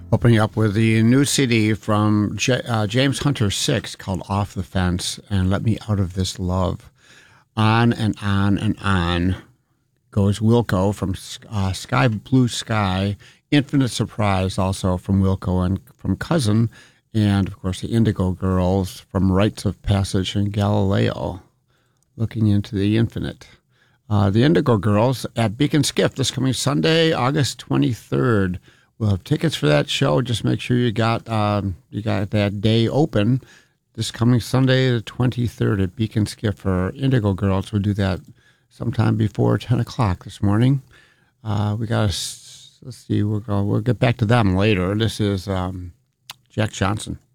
Opening up with the new CD from James Hunter 6 called Off the Fence and Let Me Out of This Love. On and on and on goes Wilco from Sky Blue Sky. Infinite Surprise also from Wilco and from Cousin. And, of course, the Indigo Girls from Rites of Passage and Galileo. Looking into the infinite. The Indigo Girls at Beacon Skiff this coming Sunday, August 23rd. We'll have tickets for that show. Just make sure you got that day open this coming Sunday, the 23rd at Beacon Skiff for Indigo Girls. We'll do that sometime before 10 o'clock this morning. Let's see, we'll get back to them later. This is Jack Johnson.